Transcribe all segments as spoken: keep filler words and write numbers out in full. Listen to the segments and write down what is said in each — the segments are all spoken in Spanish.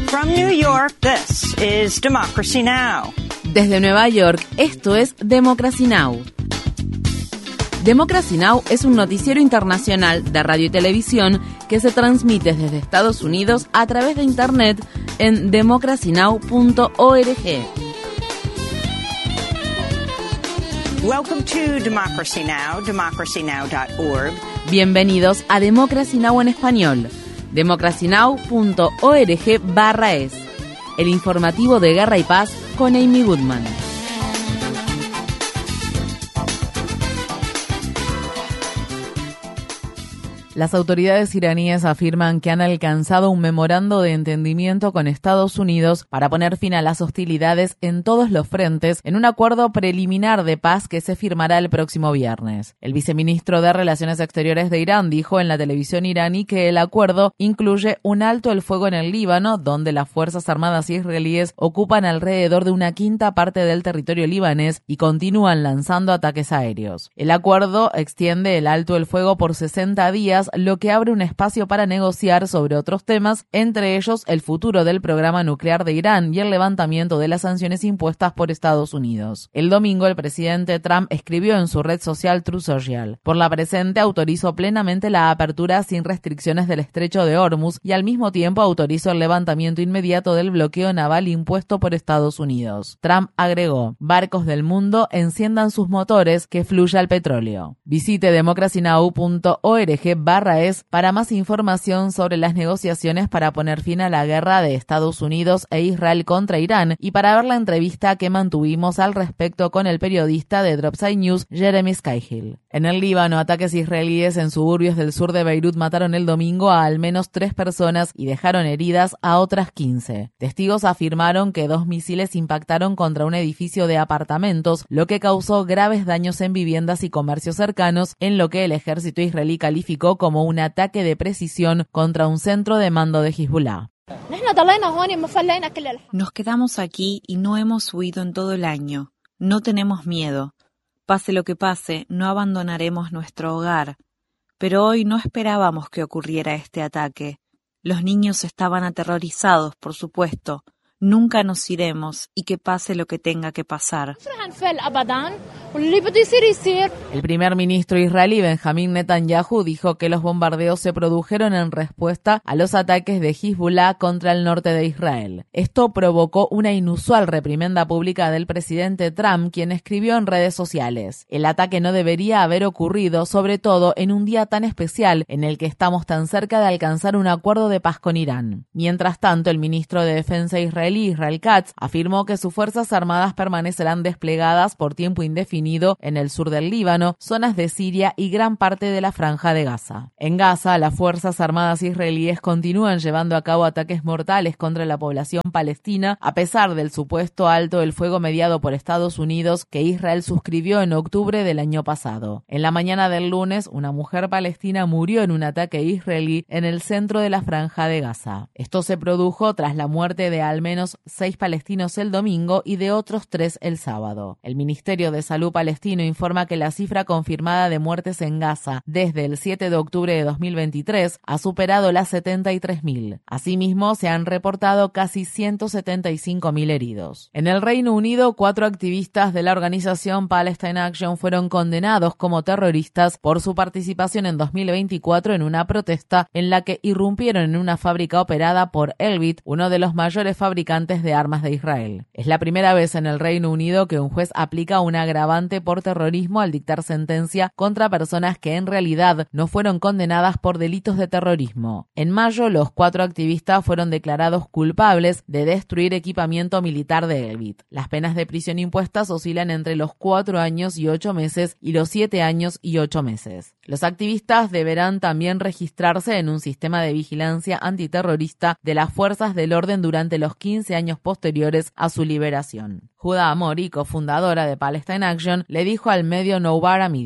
From New York, this is Democracy Now! Desde Nueva York, esto es Democracy Now! Democracy Now! Es un noticiero internacional de radio y televisión que se transmite desde Estados Unidos a través de Internet en democracy now punto org. Welcome to Democracy Now!, democracy now dot org. Bienvenidos a Democracy Now! En español. democracy now punto org barra es. El informativo de Guerra y Paz con Amy Goodman. Las autoridades iraníes afirman que han alcanzado un memorando de entendimiento con Estados Unidos para poner fin a las hostilidades en todos los frentes en un acuerdo preliminar de paz que se firmará el próximo viernes. El viceministro de Relaciones Exteriores de Irán dijo en la televisión iraní que el acuerdo incluye un alto el fuego en el Líbano, donde las Fuerzas Armadas israelíes ocupan alrededor de una quinta parte del territorio libanés y continúan lanzando ataques aéreos. El acuerdo extiende el alto el fuego por sesenta días, lo que abre un espacio para negociar sobre otros temas, entre ellos el futuro del programa nuclear de Irán y el levantamiento de las sanciones impuestas por Estados Unidos. El domingo, el presidente Trump escribió en su red social Truth Social: por la presente autorizo plenamente la apertura sin restricciones del estrecho de Hormuz y al mismo tiempo autorizo el levantamiento inmediato del bloqueo naval impuesto por Estados Unidos. Trump agregó: barcos del mundo, enciendan sus motores, que fluya el petróleo. Visite democracy now punto org barra es para más información sobre las negociaciones para poner fin a la guerra de Estados Unidos e Israel contra Irán y para ver la entrevista que mantuvimos al respecto con el periodista de Dropside News, Jeremy Scahill. En el Líbano, ataques israelíes en suburbios del sur de Beirut mataron el domingo a al menos tres personas y dejaron heridas a otras quince. Testigos afirmaron que dos misiles impactaron contra un edificio de apartamentos, lo que causó graves daños en viviendas y comercios cercanos, en lo que el ejército israelí calificó como como un ataque de precisión contra un centro de mando de Hezbollah. Nos quedamos aquí y no hemos huido en todo el año. No tenemos miedo. Pase lo que pase, no abandonaremos nuestro hogar. Pero hoy no esperábamos que ocurriera este ataque. Los niños estaban aterrorizados, por supuesto. Nunca nos iremos y que pase lo que tenga que pasar. El primer ministro israelí Benjamín Netanyahu dijo que los bombardeos se produjeron en respuesta a los ataques de Hezbollah contra el norte de Israel. Esto provocó una inusual reprimenda pública del presidente Trump, quien escribió en redes sociales: el ataque no debería haber ocurrido, sobre todo en un día tan especial en el que estamos tan cerca de alcanzar un acuerdo de paz con Irán. Mientras tanto, el ministro de Defensa israelí Israel Katz afirmó que sus fuerzas armadas permanecerán desplegadas por tiempo indefinido en el sur del Líbano, zonas de Siria y gran parte de la Franja de Gaza. En Gaza, las fuerzas armadas israelíes continúan llevando a cabo ataques mortales contra la población palestina, a pesar del supuesto alto el fuego mediado por Estados Unidos que Israel suscribió en octubre del año pasado. En la mañana del lunes, una mujer palestina murió en un ataque israelí en el centro de la Franja de Gaza. Esto se produjo tras la muerte de al menos seis palestinos el domingo y de otros tres el sábado. El Ministerio de Salud palestino informa que la cifra confirmada de muertes en Gaza desde el siete de octubre de dos mil veintitrés ha superado las setenta y tres mil. Asimismo, se han reportado casi ciento setenta y cinco mil heridos. En el Reino Unido, cuatro activistas de la organización Palestine Action fueron condenados como terroristas por su participación en dos mil veinticuatro en una protesta en la que irrumpieron en una fábrica operada por Elbit, uno de los mayores fabricantes de armas de Israel. Es la primera vez en el Reino Unido que un juez aplica un agravante por terrorismo al dictar sentencia contra personas que en realidad no fueron condenadas por delitos de terrorismo. En mayo, los cuatro activistas fueron declarados culpables de destruir equipamiento militar de Elbit. Las penas de prisión impuestas oscilan entre los cuatro años y ocho meses y los siete años y ocho meses. Los activistas deberán también registrarse en un sistema de vigilancia antiterrorista de las fuerzas del orden durante los quince años posteriores a su liberación. Judá Amori, cofundadora de Palestine Action, le dijo al medio Novara Media: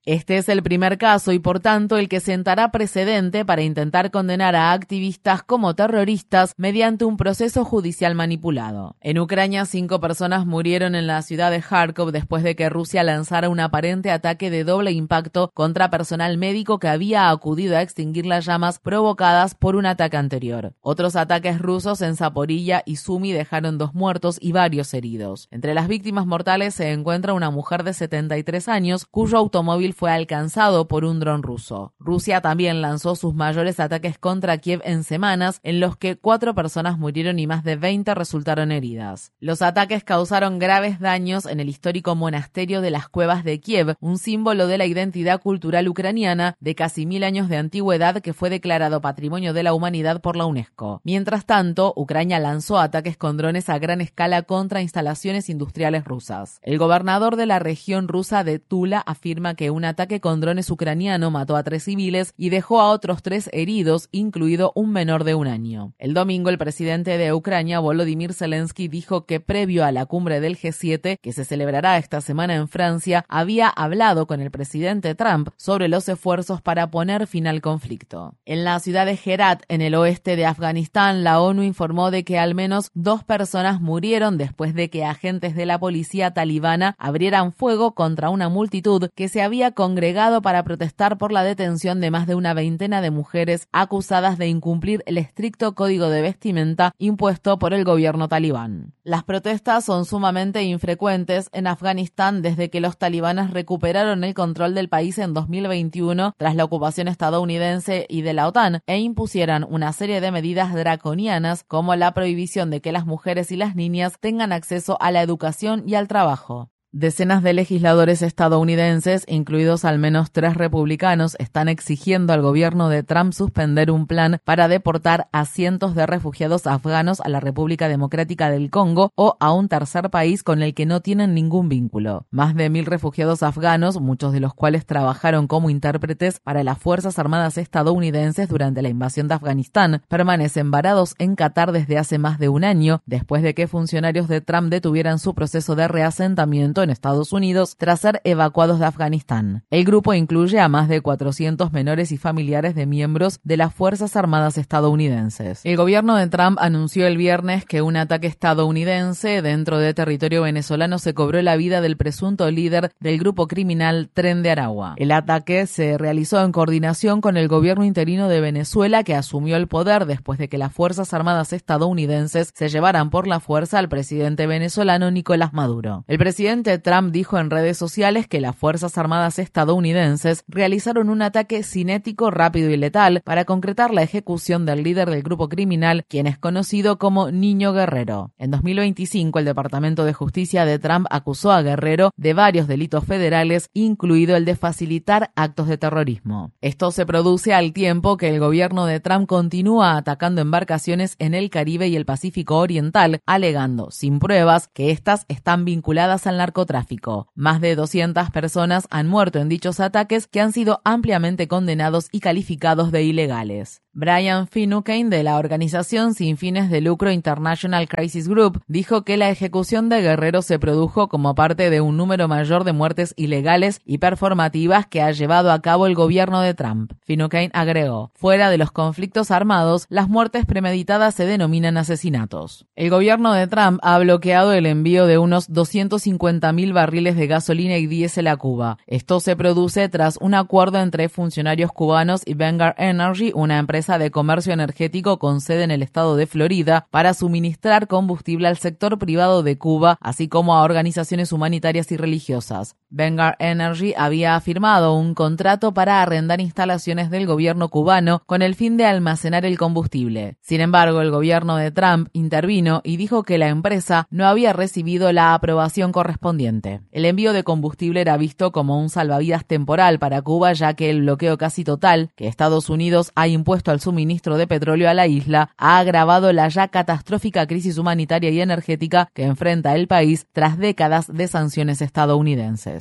Este es el primer caso y por tanto el que sentará precedente para intentar condenar a activistas como terroristas mediante un proceso judicial manipulado. En Ucrania, cinco personas murieron en la ciudad de Kharkov después de que Rusia lanzara un aparente ataque de doble impacto contra personal médico que había acudido a extinguir las llamas provocadas por un ataque anterior. Otros ataques rusos en Zaporilla y Sumi dejaron dos muertos y varios heridos. Entre las víctimas mortales se encuentra una mujer de setenta y tres años cuyo automóvil fue alcanzado por un dron ruso. Rusia también lanzó sus mayores ataques contra Kiev en semanas, en los que cuatro personas murieron y más de veinte resultaron heridas. Los ataques causaron graves daños en el histórico monasterio de las Cuevas de Kiev, un símbolo de la identidad cultural ucraniana de casi mil años de antigüedad que fue declarado Patrimonio de la Humanidad por la UNESCO. Mientras tanto, Ucrania lanzó ataques con drones a gran escala contra instalaciones industriales rusas. El gobernador de la región rusa de Tula afirma que un ataque con drones ucraniano mató a tres civiles y dejó a otros tres heridos, incluido un menor de un año. El domingo, el presidente de Ucrania, Volodymyr Zelensky, dijo que previo a la cumbre del G siete, que se celebrará esta semana en Francia, había hablado con el presidente Trump sobre los esfuerzos para poner fin al conflicto. En la ciudad de Herat, en el oeste de Afganistán, la ONU informó de que al menos dos personas murieron después de que agentes de la policía talibana abrieran fuego contra una multitud que se había congregado para protestar por la detención de más de una veintena de mujeres acusadas de incumplir el estricto código de vestimenta impuesto por el gobierno talibán. Las protestas son sumamente infrecuentes en Afganistán desde que los talibanes recuperaron el control del país en dos mil veintiuno tras la ocupación estadounidense y de la OTAN e impusieran una serie de medidas draconianas como la prohibición de que las mujeres y las niñas tengan acceso a la educación y al trabajo. Decenas de legisladores estadounidenses, incluidos al menos tres republicanos, están exigiendo al gobierno de Trump suspender un plan para deportar a cientos de refugiados afganos a la República Democrática del Congo o a un tercer país con el que no tienen ningún vínculo. Más de mil refugiados afganos, muchos de los cuales trabajaron como intérpretes para las Fuerzas Armadas estadounidenses durante la invasión de Afganistán, permanecen varados en Qatar desde hace más de un año, después de que funcionarios de Trump detuvieran su proceso de reasentamiento en Estados Unidos tras ser evacuados de Afganistán. El grupo incluye a más de cuatrocientos menores y familiares de miembros de las Fuerzas Armadas estadounidenses. El gobierno de Trump anunció el viernes que un ataque estadounidense dentro de territorio venezolano se cobró la vida del presunto líder del grupo criminal Tren de Aragua. El ataque se realizó en coordinación con el gobierno interino de Venezuela, que asumió el poder después de que las Fuerzas Armadas estadounidenses se llevaran por la fuerza al presidente venezolano Nicolás Maduro. El presidente Trump dijo en redes sociales que las Fuerzas Armadas estadounidenses realizaron un ataque cinético, rápido y letal para concretar la ejecución del líder del grupo criminal, quien es conocido como Niño Guerrero. En dos mil veinticinco, el Departamento de Justicia de Trump acusó a Guerrero de varios delitos federales, incluido el de facilitar actos de terrorismo. Esto se produce al tiempo que el gobierno de Trump continúa atacando embarcaciones en el Caribe y el Pacífico Oriental, alegando, sin pruebas, que estas están vinculadas al narcotráfico. Más de doscientas personas han muerto en dichos ataques, que han sido ampliamente condenados y calificados de ilegales. Brian Finucane, de la organización sin fines de lucro International Crisis Group, dijo que la ejecución de Guerrero se produjo como parte de un número mayor de muertes ilegales y performativas que ha llevado a cabo el gobierno de Trump. Finucane agregó: fuera de los conflictos armados, las muertes premeditadas se denominan asesinatos. El gobierno de Trump ha bloqueado el envío de unos doscientos cincuenta mil barriles de gasolina y diésel a Cuba. Esto se produce tras un acuerdo entre funcionarios cubanos y Vanguard Energy, una empresa de comercio energético con sede en el estado de Florida, para suministrar combustible al sector privado de Cuba, así como a organizaciones humanitarias y religiosas. Vanguard Energy había firmado un contrato para arrendar instalaciones del gobierno cubano con el fin de almacenar el combustible. Sin embargo, el gobierno de Trump intervino y dijo que la empresa no había recibido la aprobación correspondiente. El envío de combustible era visto como un salvavidas temporal para Cuba, ya que el bloqueo casi total que Estados Unidos ha impuesto al suministro de petróleo a la isla ha agravado la ya catastrófica crisis humanitaria y energética que enfrenta el país tras décadas de sanciones estadounidenses.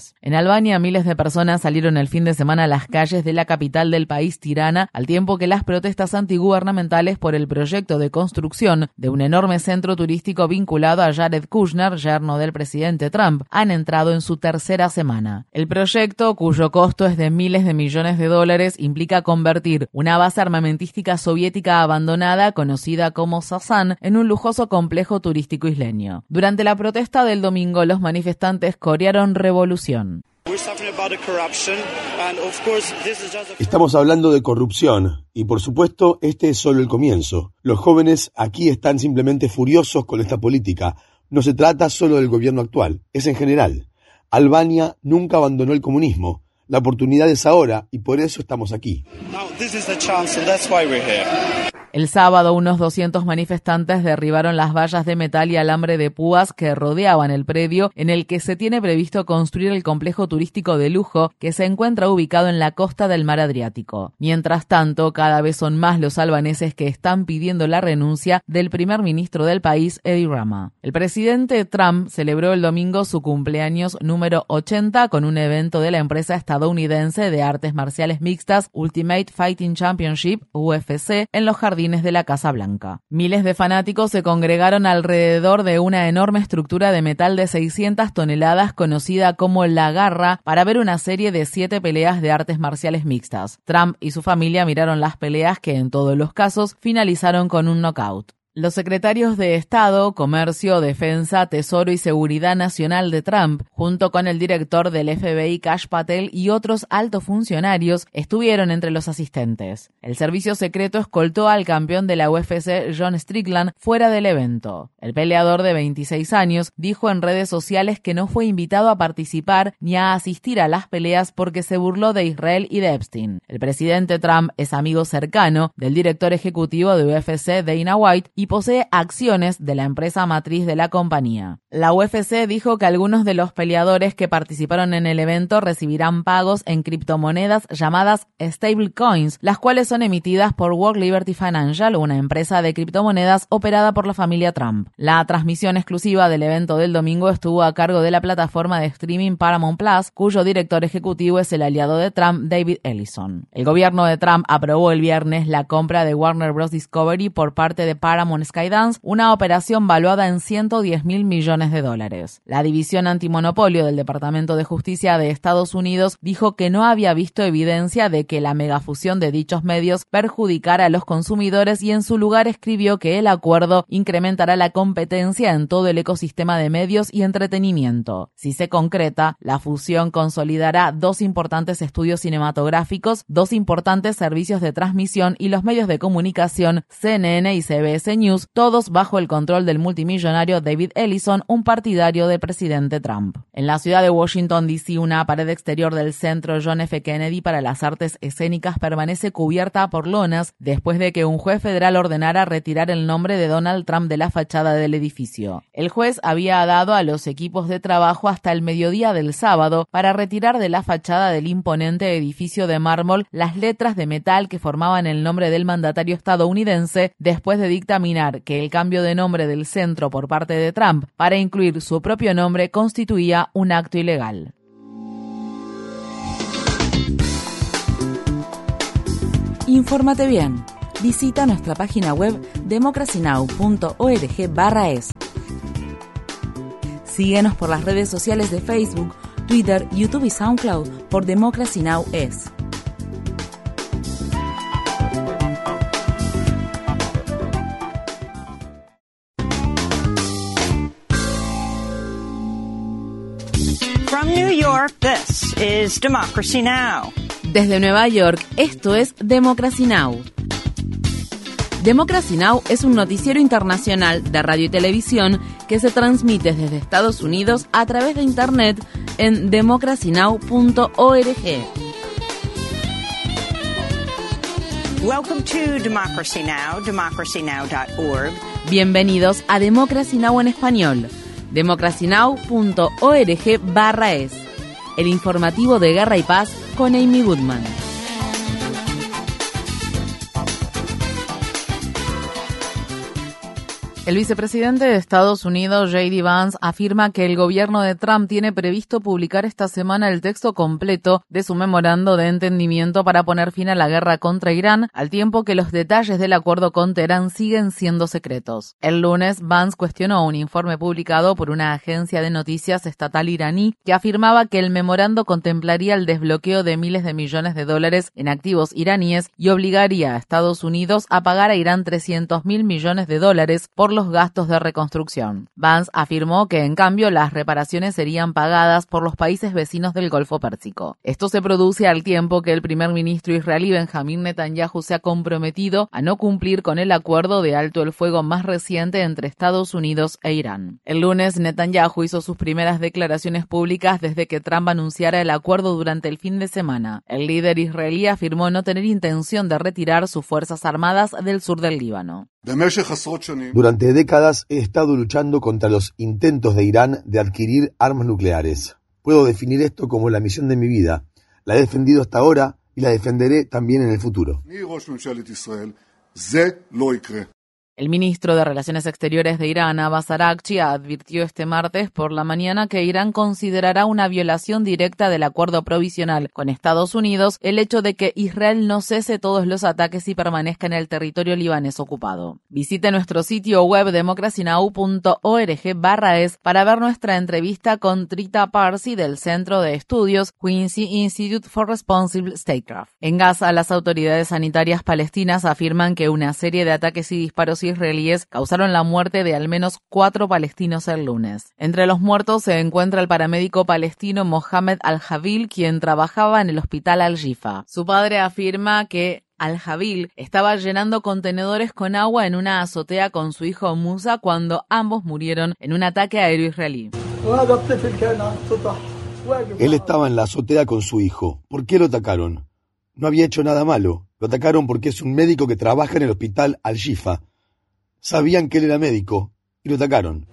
civiles. En Albania, miles de personas salieron el fin de semana a las calles de la capital del país, Tirana, al tiempo que las protestas antigubernamentales por el proyecto de construcción de un enorme centro turístico vinculado a Jared Kushner, yerno del presidente Trump, han entrado en su tercera semana. El proyecto, cuyo costo es de miles de millones de dólares, implica convertir una base armamentística soviética abandonada, conocida como Sazan, en un lujoso complejo turístico isleño. Durante la protesta del domingo, los manifestantes corearon revolución. Estamos hablando de corrupción y, por supuesto, este es solo el comienzo. Los jóvenes aquí están simplemente furiosos con esta política. No se trata solo del gobierno actual, es en general. Albania nunca abandonó el comunismo. La oportunidad es ahora y por eso estamos aquí. El sábado, unos doscientos manifestantes derribaron las vallas de metal y alambre de púas que rodeaban el predio en el que se tiene previsto construir el complejo turístico de lujo que se encuentra ubicado en la costa del mar Adriático. Mientras tanto, cada vez son más los albaneses que están pidiendo la renuncia del primer ministro del país, Edi Rama. El presidente Trump celebró el domingo su cumpleaños número ochenta con un evento de la empresa estadounidense de artes marciales mixtas Ultimate Fighting Championship, U F C, en los jardines de la Casa Blanca. Miles de fanáticos se congregaron alrededor de una enorme estructura de metal de seiscientas toneladas conocida como La Garra para ver una serie de siete peleas de artes marciales mixtas. Trump y su familia miraron las peleas que en todos los casos finalizaron con un knockout. Los secretarios de Estado, Comercio, Defensa, Tesoro y Seguridad Nacional de Trump, junto con el director del F B I Kash Patel y otros altos funcionarios, estuvieron entre los asistentes. El servicio secreto escoltó al campeón de la U F C, John Strickland, fuera del evento. El peleador de veintiséis años dijo en redes sociales que no fue invitado a participar ni a asistir a las peleas porque se burló de Israel y de Epstein. El presidente Trump es amigo cercano del director ejecutivo de U F C, Dana White, y posee acciones de la empresa matriz de la compañía. La U F C dijo que algunos de los peleadores que participaron en el evento recibirán pagos en criptomonedas llamadas stablecoins, las cuales son emitidas por World Liberty Financial, una empresa de criptomonedas operada por la familia Trump. La transmisión exclusiva del evento del domingo estuvo a cargo de la plataforma de streaming Paramount Plus, cuyo director ejecutivo es el aliado de Trump, David Ellison. El gobierno de Trump aprobó el viernes la compra de Warner Bros. Discovery por parte de Paramount Skydance, una operación valuada en ciento diez mil millones de dólares. La división antimonopolio del Departamento de Justicia de Estados Unidos dijo que no había visto evidencia de que la megafusión de dichos medios perjudicara a los consumidores y en su lugar escribió que el acuerdo incrementará la competencia en todo el ecosistema de medios y entretenimiento. Si se concreta, la fusión consolidará dos importantes estudios cinematográficos, dos importantes servicios de transmisión y los medios de comunicación C N N y C B S News, todos bajo el control del multimillonario David Ellison, un partidario del presidente Trump. En la ciudad de Washington, D C, una pared exterior del Centro John F. Kennedy para las Artes Escénicas permanece cubierta por lonas después de que un juez federal ordenara retirar el nombre de Donald Trump de la fachada del edificio. El juez había dado a los equipos de trabajo hasta el mediodía del sábado para retirar de la fachada del imponente edificio de mármol las letras de metal que formaban el nombre del mandatario estadounidense después de dictaminar que el cambio de nombre del centro por parte de Trump para incluir su propio nombre constituía un acto ilegal. Infórmate bien. Visita nuestra página web democracy now punto org barra es. Síguenos por las redes sociales de Facebook, Twitter, YouTube y SoundCloud por Democracy Now! Es. From New York, this is Democracy Now! Desde Nueva York, esto es Democracy Now! Democracy Now! Es un noticiero internacional de radio y televisión que se transmite desde Estados Unidos a través de Internet en democracy now punto org. Welcome to Democracy Now!, democracy now dot org. Bienvenidos a Democracy Now! En español. democracy now punto org barra es. El informativo de Guerra y Paz con Amy Goodman. El vicepresidente de Estados Unidos, J D Vance, afirma que el gobierno de Trump tiene previsto publicar esta semana el texto completo de su memorando de entendimiento para poner fin a la guerra contra Irán, al tiempo que los detalles del acuerdo con Teherán siguen siendo secretos. El lunes, Vance cuestionó un informe publicado por una agencia de noticias estatal iraní que afirmaba que el memorando contemplaría el desbloqueo de miles de millones de dólares en activos iraníes y obligaría a Estados Unidos a pagar a Irán trescientos mil millones de dólares por los gastos de reconstrucción. Vance afirmó que, en cambio, las reparaciones serían pagadas por los países vecinos del Golfo Pérsico. Esto se produce al tiempo que el primer ministro israelí Benjamín Netanyahu se ha comprometido a no cumplir con el acuerdo de alto el fuego más reciente entre Estados Unidos e Irán. El lunes, Netanyahu hizo sus primeras declaraciones públicas desde que Trump anunciara el acuerdo durante el fin de semana. El líder israelí afirmó no tener intención de retirar sus fuerzas armadas del sur del Líbano. Durante décadas he estado luchando contra los intentos de Irán de adquirir armas nucleares. Puedo definir esto como la misión de mi vida. La he defendido hasta ahora y la defenderé también en el futuro. El ministro de Relaciones Exteriores de Irán, Abbas Araghchi, advirtió este martes por la mañana que Irán considerará una violación directa del acuerdo provisional con Estados Unidos el hecho de que Israel no cese todos los ataques y permanezca en el territorio libanés ocupado. Visite nuestro sitio web democracynow punto org barra es para ver nuestra entrevista con Trita Parsi del Centro de Estudios Quincy Institute for Responsible Statecraft. En Gaza, las autoridades sanitarias palestinas afirman que una serie de ataques y disparos israelíes causaron la muerte de al menos cuatro palestinos el lunes. Entre los muertos se encuentra el paramédico palestino Mohamed Al-Jabil, quien trabajaba en el hospital Al-Shifa. Su padre afirma que Al-Jabil estaba llenando contenedores con agua en una azotea con su hijo Musa cuando ambos murieron en un ataque aéreo israelí. Él estaba en la azotea con su hijo. ¿Por qué lo atacaron? No había hecho nada malo. Lo atacaron porque es un médico que trabaja en el hospital Al-Shifa. Sabían que él era médico y lo atacaron.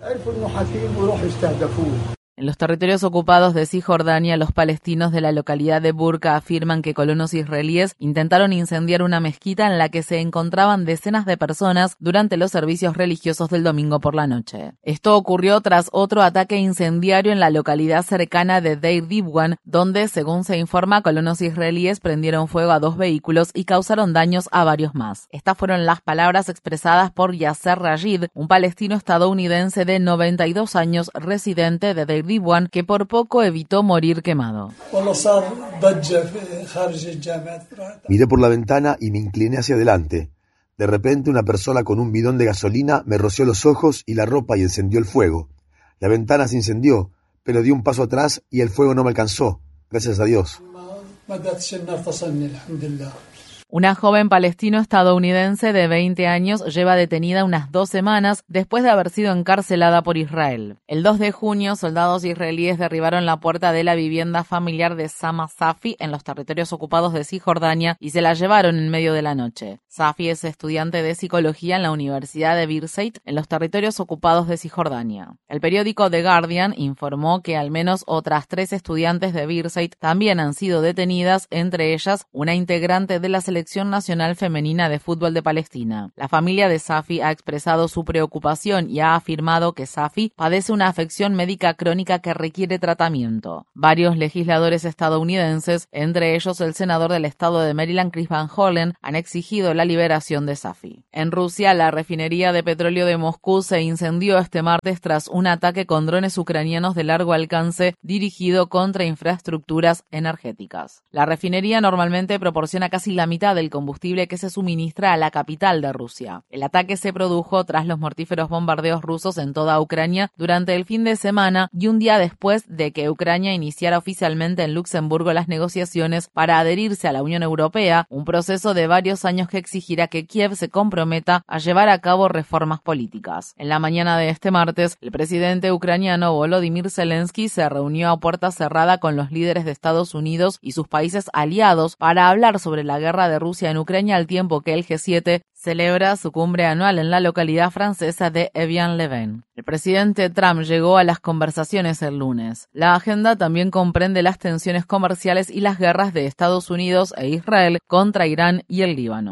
En los territorios ocupados de Cisjordania, los palestinos de la localidad de Burka afirman que colonos israelíes intentaron incendiar una mezquita en la que se encontraban decenas de personas durante los servicios religiosos del domingo por la noche. Esto ocurrió tras otro ataque incendiario en la localidad cercana de Deir Dibwan, donde, según se informa, colonos israelíes prendieron fuego a dos vehículos y causaron daños a varios más. Estas fueron las palabras expresadas por Yasser Rashid, un palestino estadounidense de noventa y dos años, residente de Deir Dibwan, que por poco evitó morir quemado. Miré por la ventana y me incliné hacia adelante. De repente una persona con un bidón de gasolina me roció los ojos y la ropa y encendió el fuego. La ventana se incendió, pero di un paso atrás y el fuego no me alcanzó. Gracias a Dios. Una joven palestino-estadounidense de veinte años lleva detenida unas dos semanas después de haber sido encarcelada por Israel. El dos de junio, soldados israelíes derribaron la puerta de la vivienda familiar de Sama Safi en los territorios ocupados de Cisjordania y se la llevaron en medio de la noche. Safi es estudiante de psicología en la Universidad de Birzeit en los territorios ocupados de Cisjordania. El periódico The Guardian informó que al menos otras tres estudiantes de Birzeit también han sido detenidas, entre ellas una integrante de la selección Selección Nacional Femenina de Fútbol de Palestina. La familia de Safi ha expresado su preocupación y ha afirmado que Safi padece una afección médica crónica que requiere tratamiento. Varios legisladores estadounidenses, entre ellos el senador del estado de Maryland Chris Van Hollen, han exigido la liberación de Safi. En Rusia, la refinería de petróleo de Moscú se incendió este martes tras un ataque con drones ucranianos de largo alcance dirigido contra infraestructuras energéticas. La refinería normalmente proporciona casi la mitad del combustible que se suministra a la capital de Rusia. El ataque se produjo tras los mortíferos bombardeos rusos en toda Ucrania durante el fin de semana y un día después de que Ucrania iniciara oficialmente en Luxemburgo las negociaciones para adherirse a la Unión Europea, un proceso de varios años que exigirá que Kiev se comprometa a llevar a cabo reformas políticas. En la mañana de este martes, el presidente ucraniano Volodymyr Zelensky se reunió a puerta cerrada con los líderes de Estados Unidos y sus países aliados para hablar sobre la guerra de Rusia en Ucrania al tiempo que el G siete celebra su cumbre anual en la localidad francesa de Evian-le-Bain. El presidente Trump llegó a las conversaciones el lunes. La agenda también comprende las tensiones comerciales y las guerras de Estados Unidos e Israel contra Irán y el Líbano.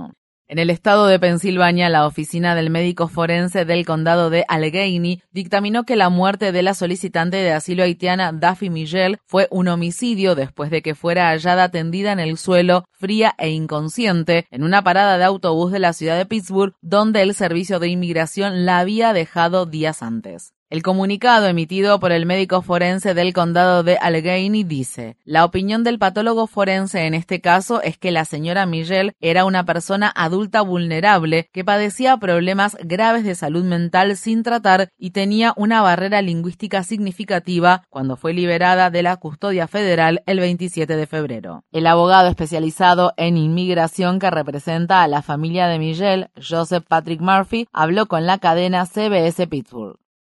En el estado de Pensilvania, la oficina del médico forense del condado de Allegheny dictaminó que la muerte de la solicitante de asilo haitiana Daphne Miguel fue un homicidio después de que fuera hallada tendida en el suelo, fría e inconsciente, en una parada de autobús de la ciudad de Pittsburgh, donde el servicio de inmigración la había dejado días antes. El comunicado emitido por el médico forense del condado de Allegheny dice: la opinión del patólogo forense en este caso es que la señora Miguel era una persona adulta vulnerable que padecía problemas graves de salud mental sin tratar y tenía una barrera lingüística significativa cuando fue liberada de la custodia federal el veintisiete de febrero. El abogado especializado en inmigración que representa a la familia de Miguel, Joseph Patrick Murphy, habló con la cadena C B S Pittsburgh.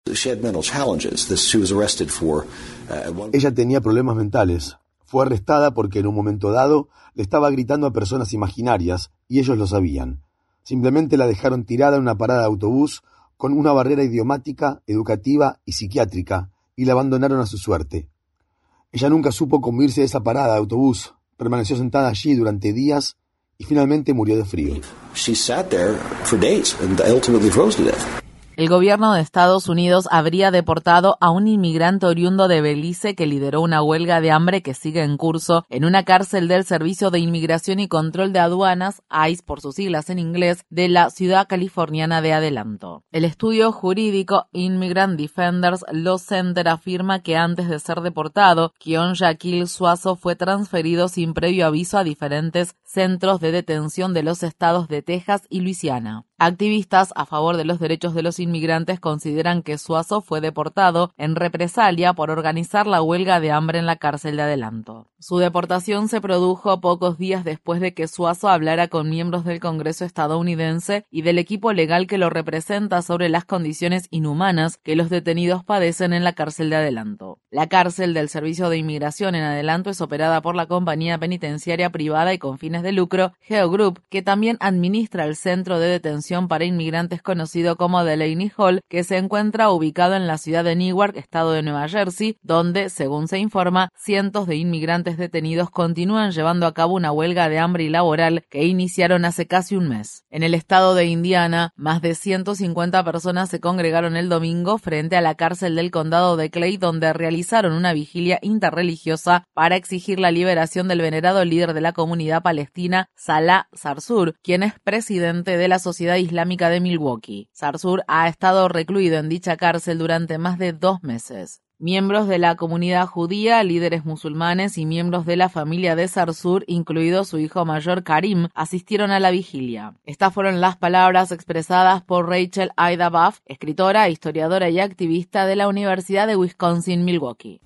Ella tenía problemas mentales. Fue arrestada porque en un momento dado le estaba gritando a personas imaginarias y ellos lo sabían. Simplemente la dejaron tirada en una parada de autobús con una barrera idiomática, educativa y psiquiátrica y la abandonaron a su suerte. Ella nunca supo cómo irse de esa parada de autobús. Permaneció sentada allí durante días y finalmente murió de frío. She sat there for days and ultimately froze to death. El gobierno de Estados Unidos habría deportado a un inmigrante oriundo de Belice que lideró una huelga de hambre que sigue en curso en una cárcel del Servicio de Inmigración y Control de Aduanas, I C E por sus siglas en inglés, de la ciudad californiana de Adelanto. El estudio jurídico Immigrant Defenders Law Center afirma que antes de ser deportado, Kion Shaquille Suazo fue transferido sin previo aviso a diferentes centros de detención de los estados de Texas y Luisiana. Activistas a favor de los derechos de los inmigrantes consideran que Suazo fue deportado en represalia por organizar la huelga de hambre en la cárcel de Adelanto. Su deportación se produjo pocos días después de que Suazo hablara con miembros del Congreso estadounidense y del equipo legal que lo representa sobre las condiciones inhumanas que los detenidos padecen en la cárcel de Adelanto. La cárcel del Servicio de Inmigración en Adelanto es operada por la compañía penitenciaria privada y con fines de lucro Geo Group, que también administra el centro de detención para inmigrantes conocido como Delaney Hall, que se encuentra ubicado en la ciudad de Newark, estado de Nueva Jersey, donde, según se informa, cientos de inmigrantes detenidos continúan llevando a cabo una huelga de hambre y laboral que iniciaron hace casi un mes. En el estado de Indiana, más de ciento cincuenta personas se congregaron el domingo frente a la cárcel del condado de Clay, donde realizaron una vigilia interreligiosa para exigir la liberación del venerado líder de la comunidad palestina, Salah Sarsour, quien es presidente de la Sociedad Islámica de Milwaukee. Sarsour ha estado recluido en dicha cárcel durante más de dos meses. Miembros de la comunidad judía, líderes musulmanes y miembros de la familia de Sarsour, incluido su hijo mayor Karim, asistieron a la vigilia. Estas fueron las palabras expresadas por Rachel Ida Buff, escritora, historiadora y activista de la Universidad de Wisconsin-Milwaukee.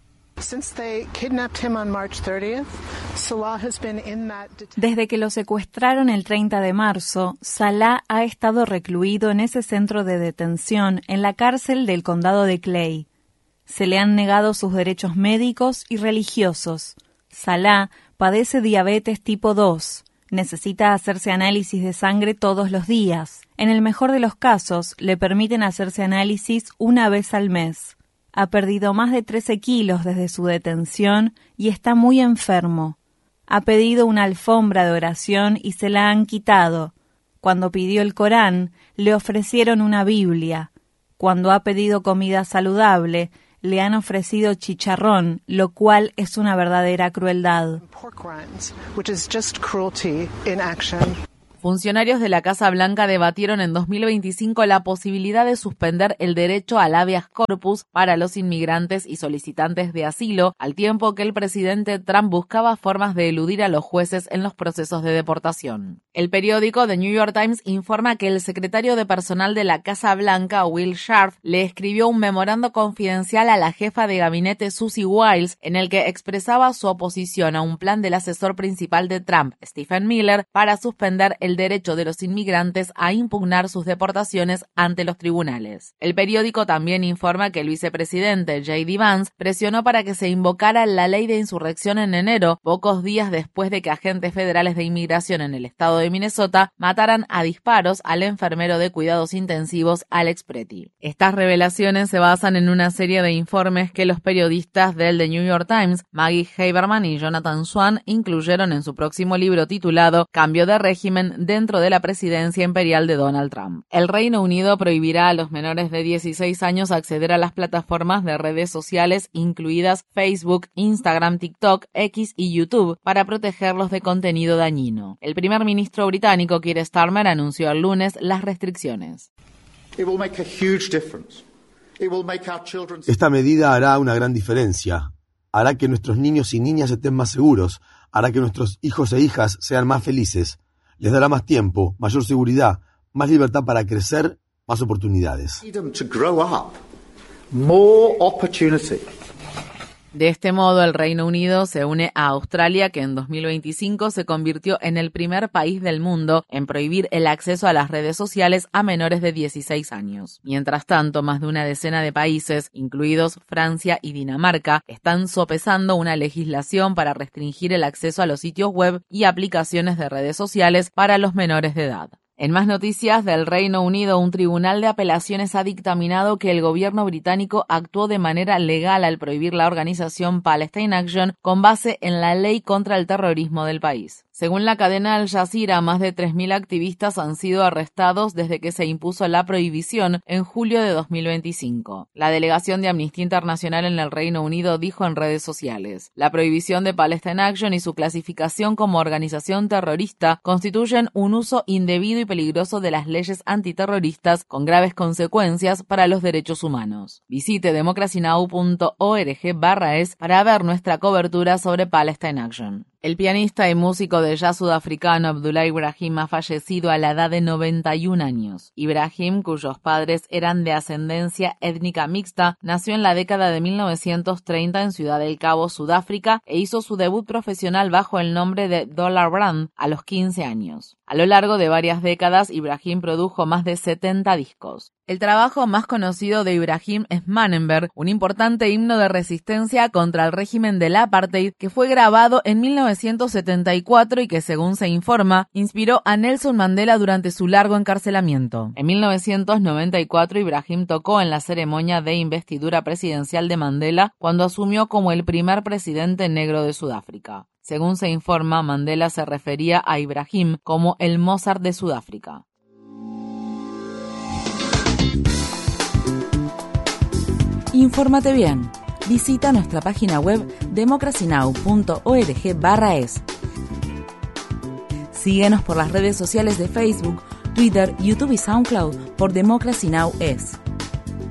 Desde que lo secuestraron el treinta de marzo, Salah ha estado recluido en ese centro de detención en la cárcel del condado de Clay. Se le han negado sus derechos médicos y religiosos. Salah padece diabetes tipo dos. Necesita hacerse análisis de sangre todos los días. En el mejor de los casos, le permiten hacerse análisis una vez al mes. Ha perdido más de trece kilos desde su detención y está muy enfermo. Ha pedido una alfombra de oración y se la han quitado. Cuando pidió el Corán, le ofrecieron una Biblia. Cuando ha pedido comida saludable, le han ofrecido chicharrón, lo cual es una verdadera crueldad. Funcionarios de la Casa Blanca debatieron en dos mil veinticinco la posibilidad de suspender el derecho al habeas corpus para los inmigrantes y solicitantes de asilo, al tiempo que el presidente Trump buscaba formas de eludir a los jueces en los procesos de deportación. El periódico The New York Times informa que el secretario de personal de la Casa Blanca, Will Scharf, le escribió un memorando confidencial a la jefa de gabinete Susie Wiles en el que expresaba su oposición a un plan del asesor principal de Trump, Stephen Miller, para suspender el el derecho de los inmigrantes a impugnar sus deportaciones ante los tribunales. El periódico también informa que el vicepresidente J D Vance presionó para que se invocara la ley de insurrección en enero, pocos días después de que agentes federales de inmigración en el estado de Minnesota mataran a disparos al enfermero de cuidados intensivos Alex Pretty. Estas revelaciones se basan en una serie de informes que los periodistas del The New York Times, Maggie Haberman y Jonathan Swan, incluyeron en su próximo libro titulado Cambio de régimen, dentro de la presidencia imperial de Donald Trump. El Reino Unido prohibirá a los menores de dieciséis años acceder a las plataformas de redes sociales, incluidas Facebook, Instagram, TikTok, X y YouTube, para protegerlos de contenido dañino. El primer ministro británico Keir Starmer anunció el lunes las restricciones. Esta medida hará una gran diferencia. Hará que nuestros niños y niñas estén más seguros. Hará que nuestros hijos e hijas sean más felices. Les dará más tiempo, mayor seguridad, más libertad para crecer, más oportunidades. De este modo, el Reino Unido se une a Australia, que en dos mil veinticinco se convirtió en el primer país del mundo en prohibir el acceso a las redes sociales a menores de dieciséis años. Mientras tanto, más de una decena de países, incluidos Francia y Dinamarca, están sopesando una legislación para restringir el acceso a los sitios web y aplicaciones de redes sociales para los menores de edad. En más noticias del Reino Unido, un tribunal de apelaciones ha dictaminado que el gobierno británico actuó de manera legal al prohibir la organización Palestine Action con base en la ley contra el terrorismo del país. Según la cadena Al Jazeera, más de tres mil activistas han sido arrestados desde que se impuso la prohibición en julio de dos mil veinticinco. La delegación de Amnistía Internacional en el Reino Unido dijo en redes sociales: la prohibición de Palestine Action y su clasificación como organización terrorista constituyen un uso indebido y peligroso de las leyes antiterroristas con graves consecuencias para los derechos humanos. Visite democracynow punto org barra es para ver nuestra cobertura sobre Palestine Action. El pianista y músico de jazz sudafricano Abdullah Ibrahim ha fallecido a la edad de noventa y un años. Ibrahim, cuyos padres eran de ascendencia étnica mixta, nació en la década de mil novecientos treinta en Ciudad del Cabo, Sudáfrica, e hizo su debut profesional bajo el nombre de Dollar Brand a los quince años. A lo largo de varias décadas, Ibrahim produjo más de setenta discos. El trabajo más conocido de Ibrahim es Manenberg, un importante himno de resistencia contra el régimen del apartheid que fue grabado en mil novecientos setenta y cuatro y que, según se informa, inspiró a Nelson Mandela durante su largo encarcelamiento. En mil novecientos noventa y cuatro, Ibrahim tocó en la ceremonia de investidura presidencial de Mandela cuando asumió como el primer presidente negro de Sudáfrica. Según se informa, Mandela se refería a Ibrahim como el Mozart de Sudáfrica. Infórmate bien. Visita nuestra página web democracynow punto org barra es. Síguenos por las redes sociales de Facebook, Twitter, YouTube y SoundCloud por Democracy Now! Es.